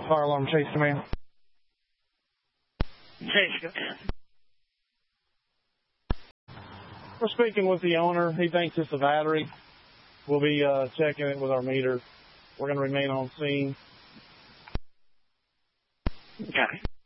Fire alarm Chase Command. Chase. We're speaking with the owner. He thinks it's a battery. We'll be checking it with our meter. We're going to remain on scene. Okay.